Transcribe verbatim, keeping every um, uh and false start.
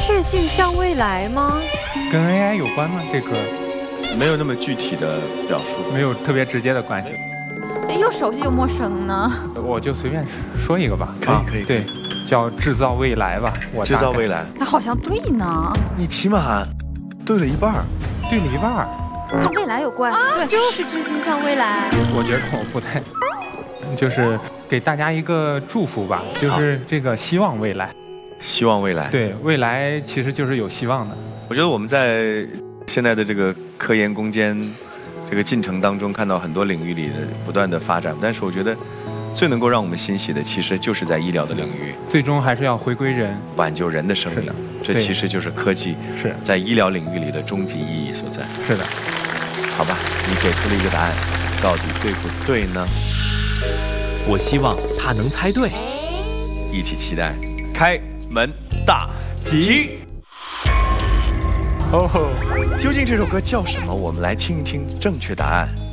致敬向未来吗？ 跟 A I 有关吗？这歌没有那么具体的表述， 没有特别直接的关系。 又熟悉又陌生呢。 我就随便说一个吧。 可以可以。 对，叫制造未来吧。我制造未来， 那好像对呢。 你起码对了一半儿， 对了一半儿。 跟未来有关啊，对，就是致敬向未来。 我觉得我不太，就是给大家一个祝福吧，就是这个希望未来。 希望未来。 对，未来其实就是有希望的。 我觉得我们在现在的这个科研攻坚这个进程当中，看到很多领域里的不断的发展，但是我觉得最能够让我们欣喜的，其实就是在医疗的领域， 最终还是要回归人， 挽救人的生命。这其实就是科技是在医疗领域里的终极意义所在。 是的。 好吧，你给出了一个答案，到底对不对呢？ 我希望他能猜对。 一起期待开门大吉。哦吼，究竟这首歌叫什么？我们来听一听正确答案。